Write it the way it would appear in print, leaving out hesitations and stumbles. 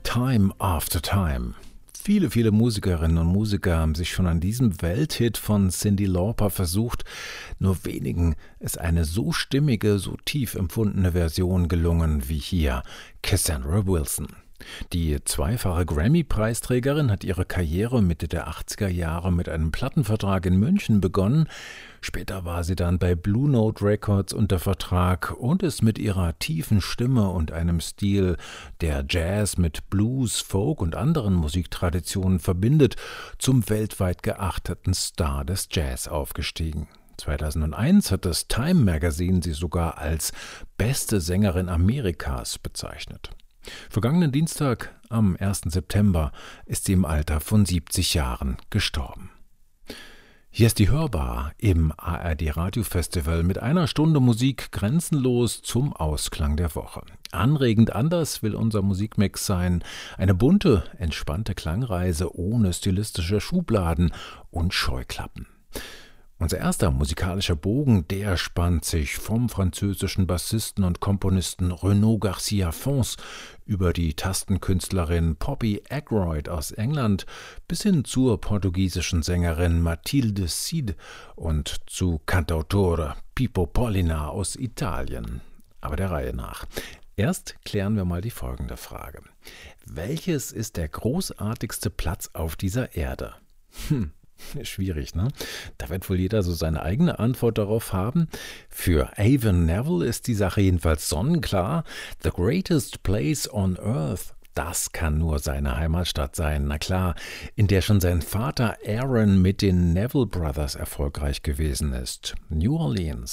Time After Time. Viele Musikerinnen und Musiker haben sich schon an diesem Welthit von Cyndi Lauper versucht. Nur wenigen ist eine so stimmige, so tief empfundene Version gelungen wie hier Cassandra Wilson. Die zweifache Grammy-Preisträgerin hat ihre Karriere Mitte der 80er Jahre mit einem Plattenvertrag in München begonnen. Später war sie dann bei Blue Note Records unter Vertrag und ist mit ihrer tiefen Stimme und einem Stil, der Jazz mit Blues, Folk und anderen Musiktraditionen verbindet, zum weltweit geachteten Star des Jazz aufgestiegen. 2001 hat das Time Magazine sie sogar als beste Sängerin Amerikas bezeichnet. Vergangenen Dienstag, am 1. September, ist sie im Alter von 70 Jahren gestorben. Hier ist die Hörbar im ARD Radiofestival mit einer Stunde Musik grenzenlos zum Ausklang der Woche. Anregend anders will unser Musikmix sein. Eine bunte, entspannte Klangreise ohne stilistische Schubladen und Scheuklappen. Unser erster musikalischer Bogen, der spannt sich vom französischen Bassisten und Komponisten Renaud Garcia Fons über die Tastenkünstlerin Poppy Ackroyd aus England bis hin zur portugiesischen Sängerin Mathilde Cid und zu Cantautore Pippo Pollina aus Italien. Aber der Reihe nach. Erst klären wir mal die folgende Frage. Welches ist der großartigste Platz auf dieser Erde? Schwierig, ne? Da wird wohl jeder so seine eigene Antwort darauf haben. Für Avon Neville ist die Sache jedenfalls sonnenklar. The greatest place on earth, das kann nur seine Heimatstadt sein. Na klar, in der schon sein Vater Aaron mit den Neville Brothers erfolgreich gewesen ist. New Orleans.